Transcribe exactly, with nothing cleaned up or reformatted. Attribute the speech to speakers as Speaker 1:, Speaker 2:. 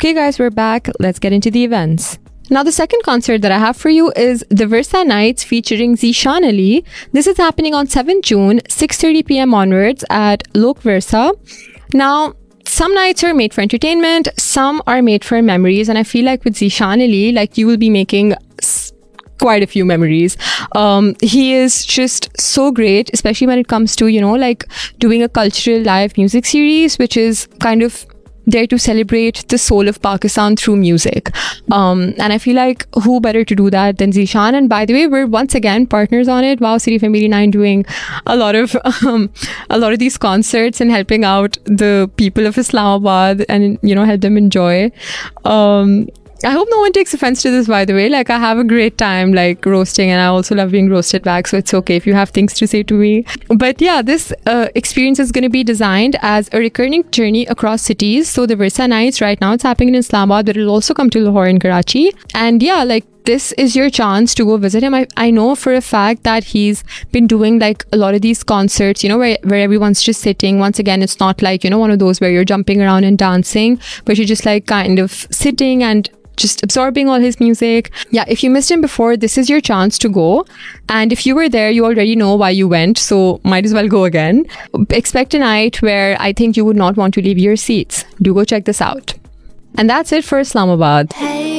Speaker 1: Okay guys, we're back. Let's get into the events. Now, the second concert that I have for you is the Versa Nights featuring Zeeshan Ali. This is happening on seventh June, six thirty p.m. onwards at Lok Versa. Now, some nights are made for entertainment, some are made for memories, and I feel like with Zeeshan Ali, like you will be making s- quite a few memories. Um, he is just so great, especially when it comes to, you know, like doing a cultural live music series, which is kind of there to celebrate the soul of Pakistan through music. Um, and I feel like who better to do that than Zeeshan? And by the way, we're once again partners on it. Wow, City Family nine doing a lot of um, a lot of these concerts and helping out the people of Islamabad and, you know, help them enjoy. Um, I hope no one takes offense to this, by the way. Like, I have a great time, like, roasting, and I also love being roasted back, so it's okay if you have things to say to me. But yeah, this uh, experience is going to be designed as a recurring journey across cities. So the Versa Nights, right now it's happening in Islamabad, but it'll also come to Lahore and Karachi. And yeah, like, this is your chance to go visit him. I, I know for a fact that he's been doing like a lot of these concerts, you know, where, where everyone's just sitting. Once again, it's not like, you know, one of those where you're jumping around and dancing, but you're just like kind of sitting and just absorbing all his music. Yeah, if you missed him before, this is your chance to go. And if you were there, you already know why you went, so might as well go again. Expect a night where I think you would not want to leave your seats. Do go check this out. And that's it for Islamabad. Hey.